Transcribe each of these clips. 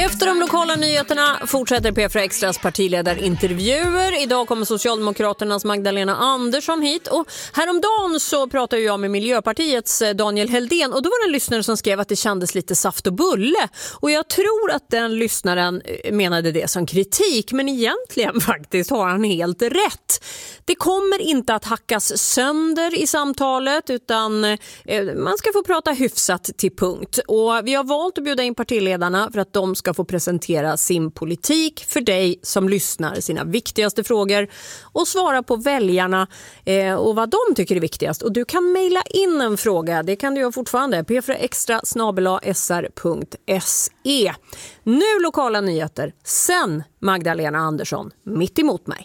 Efter de lokala nyheterna fortsätter P4 Extras partiledarintervjuer. Idag kommer Socialdemokraternas Magdalena Andersson hit. Och häromdagen så pratade jag med Miljöpartiets Daniel Heldén. Och då var det en lyssnare som skrev att det kändes lite saft och bulle. Och jag tror att den lyssnaren menade det som kritik. Men egentligen faktiskt har han helt rätt. Det kommer inte att hackas sönder i samtalet, utan man ska få prata hyfsat till punkt. Och vi har valt att bjuda in partiledarna för att de ska få presentera sin politik för dig som lyssnar, sina viktigaste frågor och svara på väljarna och vad de tycker är viktigast. Och du kan mejla in en fråga, det kan du göra fortfarande, p4extra@sr.se. Nu lokala nyheter, sen Magdalena Andersson mitt emot mig.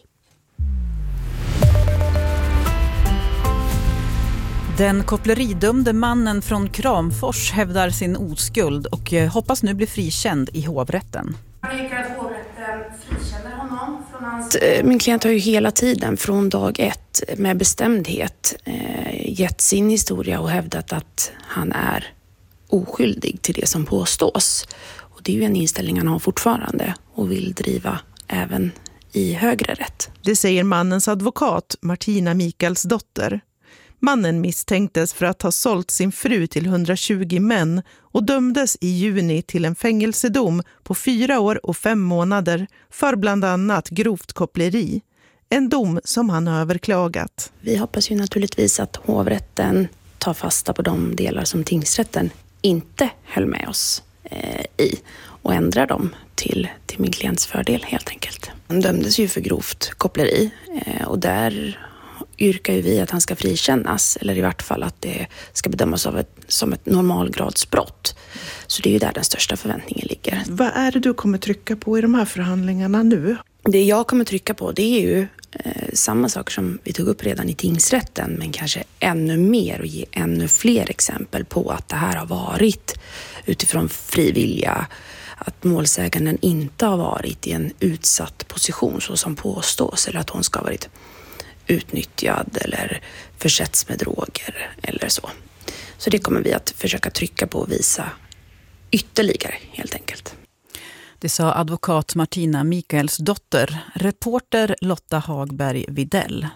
Den koppleridömde mannen från Kramfors hävdar sin oskuld och hoppas nu bli frikänd i hovrätten. Jag yrkar att hovrätten frikänner honom från hans... Min klient har ju hela tiden från dag ett med bestämdhet gett sin historia och hävdat att han är oskyldig till det som påstås. Och det är ju en inställning han har fortfarande och vill driva även i högre rätt. Det säger mannens advokat Martina Mikaelsdotter. Mannen misstänktes för att ha sålt sin fru till 120 män och dömdes i juni till en fängelsedom på 4 år och 5 månader för bland annat grovt koppleri. En dom som han har överklagat. Vi hoppas ju naturligtvis att hovrätten tar fasta på de delar som tingsrätten inte höll med oss i och ändrar dem till min klients fördel helt enkelt. Han dömdes ju för grovt koppleri och där yrkar ju vi att han ska frikännas, eller i vart fall att det ska bedömas som ett normalgradsbrott. Så det är ju där den största förväntningen ligger. Vad är det du kommer trycka på i de här förhandlingarna nu? Det jag kommer trycka på, det är ju samma saker som vi tog upp redan i tingsrätten, men kanske ännu mer och ge ännu fler exempel på att det här har varit utifrån frivilliga, att målsäganden inte har varit i en utsatt position så som påstås, eller att hon ska ha varit utnyttjad eller försätts med droger eller så. Så det kommer vi att försöka trycka på och visa ytterligare helt enkelt. Det sa advokat Martina Mikaelsdotter, reporter Lotta Hagberg Videll.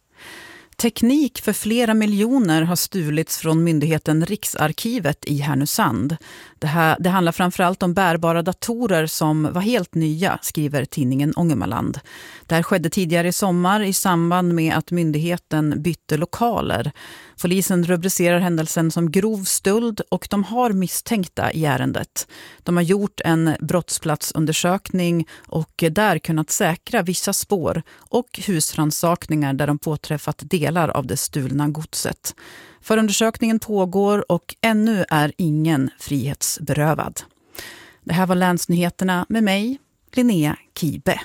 Teknik för flera miljoner har stulits från myndigheten Riksarkivet i Härnösand. Det handlar framförallt om bärbara datorer som var helt nya, skriver tidningen Ångermanland. Det här skedde tidigare i sommar i samband med att myndigheten bytte lokaler. Polisen rubricerar händelsen som grov stöld och de har misstänkta i ärendet. De har gjort en brottsplatsundersökning och där kunnat säkra vissa spår och husrannsakningar där de påträffat delar av det stulna godset. Förundersökningen pågår och ännu är ingen frihetsberövad. Det här var Länsnyheterna med mig, Linnea Kibe.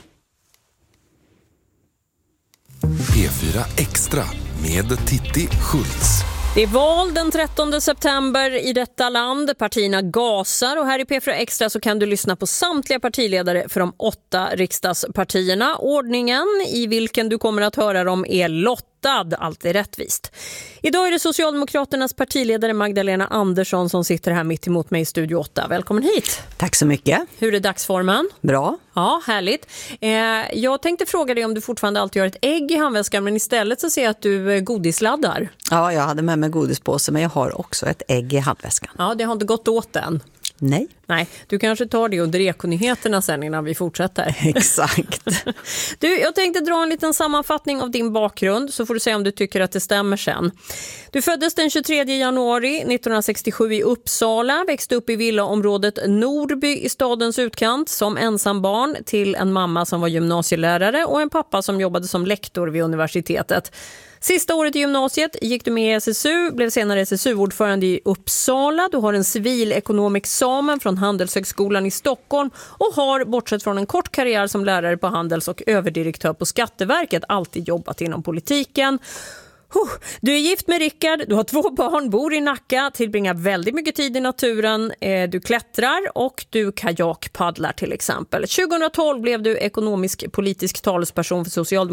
P4 Extra med Titti Schultz. Det är val den 13 september i detta land. Partierna gasar och här i P4 Extra så kan du lyssna på samtliga partiledare för de 8 riksdagspartierna. Ordningen i vilken du kommer att höra dem är lottad, allt är rättvist. Idag är det Socialdemokraternas partiledare Magdalena Andersson som sitter här mitt emot mig i Studio 8. Välkommen hit. Tack så mycket. Hur är dagsformen? Bra. Ja, härligt. Jag tänkte fråga dig om du fortfarande alltid har ett ägg i handväskan, men istället så ser jag att du godisladdar. Ja, jag hade med mig godispåse, men jag har också ett ägg i handväskan. Ja, det har inte gått åt än. Nej, du kanske tar det under ekonyheterna sen innan vi fortsätter. Exakt. Du, jag tänkte dra en liten sammanfattning av din bakgrund så får du säga om du tycker att det stämmer sen. Du föddes den 23 januari 1967 i Uppsala, växte upp i villaområdet Norby i stadens utkant som ensambarn till en mamma som var gymnasielärare och en pappa som jobbade som lektor vid universitetet. Sista året i gymnasiet gick du med i SSU, blev senare SSU-ordförande i Uppsala. Du har en civilekonomexamen från Handelshögskolan i Stockholm och har, bortsett från en kort karriär som lärare på Handels och överdirektör på Skatteverket, alltid jobbat inom politiken. Du är gift med Rickard, du har 2 barn, bor i Nacka, tillbringar väldigt mycket tid i naturen, du klättrar och du kajakpaddlar till exempel. 2012 blev du ekonomisk-politisk talesperson för Socialdemokraterna